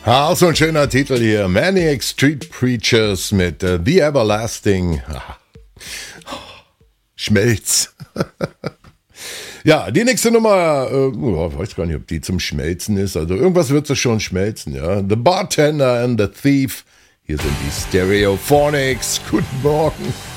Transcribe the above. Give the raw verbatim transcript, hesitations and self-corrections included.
Ah, so ein schöner Titel hier. Maniac Street Preachers mit uh, The Everlasting ah, Schmelz. Ja, die nächste Nummer, äh, oh, weiß gar nicht, ob die zum Schmelzen ist. Also irgendwas wird sie schon schmelzen, ja. The Bartender and the Thief. Hier sind die Stereophonics. Guten Morgen.